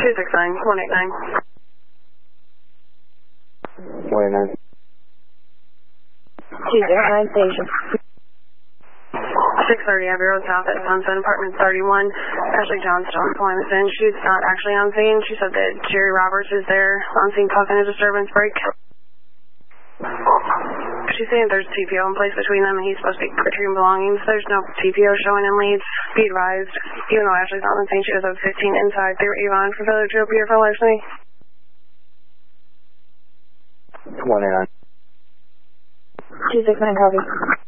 269, 189. 189. 209 station. 630 Abbey Road South at Sunset Apartment 31. Ashley Johnstone calling us in. She's not actually on scene. She said that Jerry Roberts is there on scene causing a disturbance break. She's saying there's TPO in place between them and he's supposed to be retrieving belongings. There's no TPO showing in leads. Be advised, even though Ashley's not on scene, she does have 15 inside. They were Avon for failure to appear for larceny. 189. 269 copy.